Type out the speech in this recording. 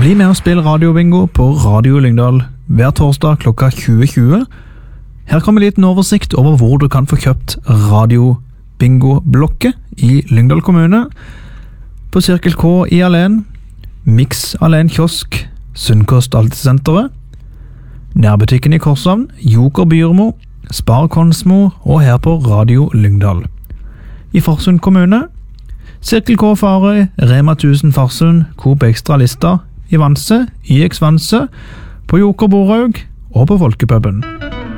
Bli med og spill radiobingo på Radio Lyngdal hver torsdag klokka 20.20. Her kommer en liten oversikt over hvor du kan få kjøpt radiobingo-blokket i Lyngdal kommune. På Cirkel K i Alen, Mix Alen Kiosk, Sunnkost Altesenteret, nærbutikken i Korshavn, Joker Byrmo, Spar Konsmo og her på Radio Lyngdal. I Farsund kommune, Cirkel K Farøy, Rema 1000 Farsund, Coop Extra Lista, i Vanse, YX Vanse, på Joker Boraug og på Folkepuben.